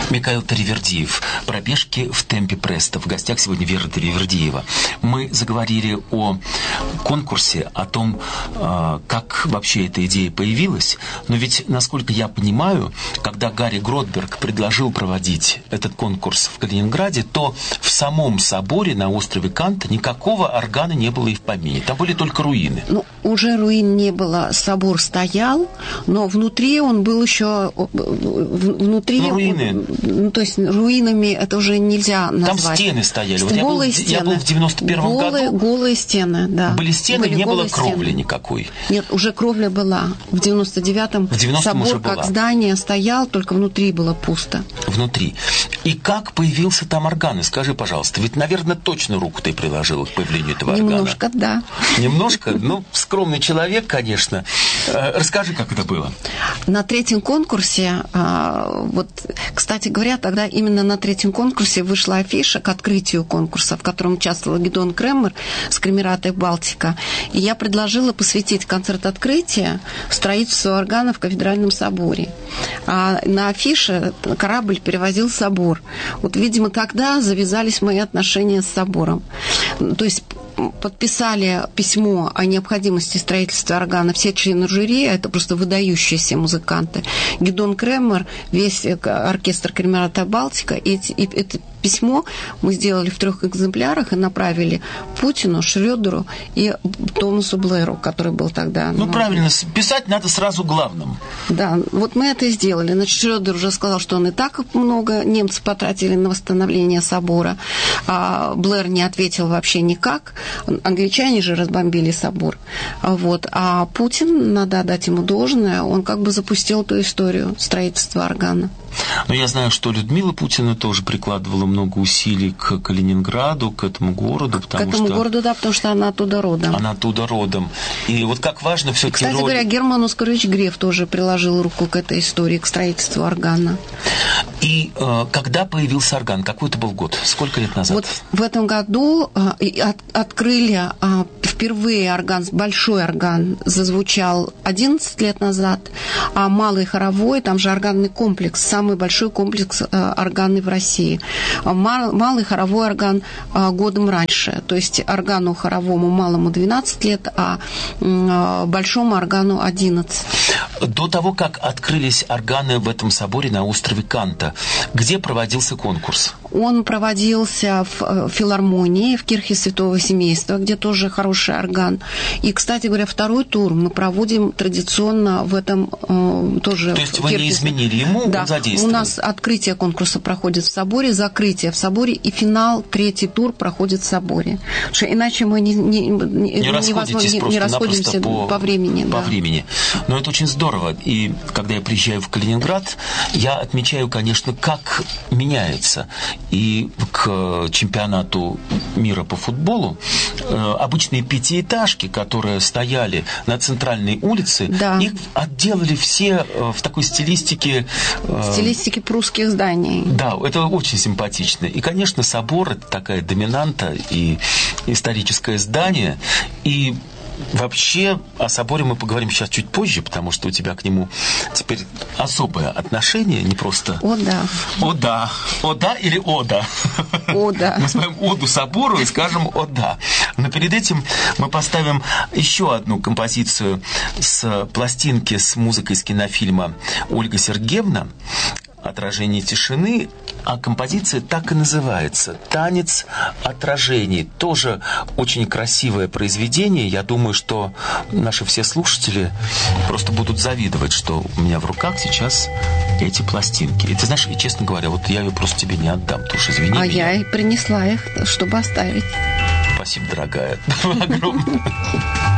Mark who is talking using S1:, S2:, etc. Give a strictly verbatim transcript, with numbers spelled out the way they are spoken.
S1: Микаэл Таривердиев. Пробежки в темпе Престо. В гостях сегодня Вера Таривердиева. Мы заговорили о конкурсе, о том, как вообще эта идея появилась. Но ведь, насколько я понимаю, когда Гарри Гротберг предложил проводить этот конкурс в Калининграде, то в самом соборе на острове Канта никакого органа не было и в помине. Там были только руины.
S2: Ну, уже руин не было. Собор стоял, но внутри он был еще... Внутри...
S1: Ну, руины.
S2: Ну, то есть руинами это уже нельзя назвать.
S1: Там стены стояли. Вот
S2: голые
S1: я, был,
S2: стены.
S1: я был в девяносто первом
S2: голые,
S1: году.
S2: Голые стены, да.
S1: Были стены,
S2: Были
S1: не было кровли
S2: стены.
S1: никакой.
S2: Нет, уже кровля была. В девяносто девятом
S1: в девяностом
S2: собор
S1: уже
S2: как
S1: была.
S2: Здание стоял, только внутри было пусто.
S1: Внутри. И как появился там орган? И скажи, пожалуйста, ведь, наверное, точно руку ты приложила к появлению этого органа.
S2: Немножко, да.
S1: Немножко? Ну, скромный человек, конечно. Расскажи, как это было.
S2: На третьем конкурсе, вот, кстати говоря, тогда именно на третьем конкурсе вышла афиша к открытию конкурса, в котором участвовал Гидеон Креммер с Кремератой Балтика. И я предложила посвятить концерт открытия строительству органа в Кафедральном соборе. А на афише корабль перевозил собор. Вот, видимо, тогда завязались мои отношения с собором. То есть подписали письмо о необходимости строительства органа все члены жюри, это просто выдающиеся музыканты. Гидеон Креммер, весь оркестр Кремерата Балтика, и, и это письмо мы сделали в трех экземплярах и направили Путину, Шрёдеру и Томасу Блэру, который был тогда...
S1: Ну, ну, правильно, писать надо сразу главным.
S2: Да, вот мы это и сделали. Значит, Шрёдер уже сказал, что он и так много немцы потратили на восстановление собора, а Блэр не ответил вообще никак. Англичане же разбомбили собор. Вот. А Путин, надо отдать ему должное, он как бы запустил эту историю строительства органа.
S1: Но я знаю, что Людмила Путина тоже прикладывала много усилий к Калининграду, к этому городу. Потому
S2: к этому
S1: что
S2: городу, да, потому что она оттуда родом.
S1: Она оттуда родом. И вот как важно все-таки...
S2: Кстати роль... говоря, Герман Оскарович Греф тоже приложил руку к этой истории, к строительству органа.
S1: И э, когда появился орган? Какой это был год? Сколько лет назад?
S2: Вот в этом году э, от, открыли э, впервые орган, большой орган зазвучал одиннадцать лет назад, а малый хоровой, там же органный комплекс, самый большой комплекс э, органный в России. Мал, малый хоровой орган э, годом раньше, то есть органу хоровому малому двенадцать лет, а э, большому органу одиннадцать.
S1: До того, как открылись органы в этом соборе на острове Канта, где проводился конкурс?
S2: Он проводился в филармонии, в Кирхе Святого Семейства, где тоже хороший орган. И, кстати говоря, второй тур мы проводим традиционно в этом э, тоже.
S1: То есть вы не изменили ему,
S2: да.
S1: Он задействован?
S2: У нас открытие конкурса проходит в соборе, закрытие в соборе, и финал, третий тур проходит в соборе. Потому что иначе мы не, не, не,
S1: не расходитесь
S2: не, не расходимся
S1: по,
S2: по времени.
S1: По
S2: да.
S1: времени. Но это очень здорово. И когда я приезжаю в Калининград, я отмечаю, конечно, как меняется. И к чемпионату мира по футболу э, обычные пятиэтажки, которые стояли на центральной улице,
S2: да.
S1: их отделали все э, в такой стилистике...
S2: Э, в стилистике прусских зданий.
S1: Да, это очень симпатично. И, конечно, собор – это такая доминанта и историческое здание. И вообще о соборе мы поговорим сейчас чуть позже, потому что у тебя к нему теперь особое отношение, не просто...
S2: О, да.
S1: О, да. О, да или о, да?
S2: О, да.
S1: Мы споем оду собору и скажем о, да. Но перед этим мы поставим еще одну композицию с пластинки с музыкой из кинофильма «Ольга Сергеевна», «Отражение тишины», а композиция так и называется «Танец отражений». Тоже очень красивое произведение. Я думаю, что наши все слушатели просто будут завидовать, что у меня в руках сейчас эти пластинки. И ты знаешь, и, честно говоря, вот я ее просто тебе не отдам, ты уж извини
S2: А
S1: меня.
S2: я и принесла их, чтобы оставить.
S1: Спасибо, дорогая. Огромное.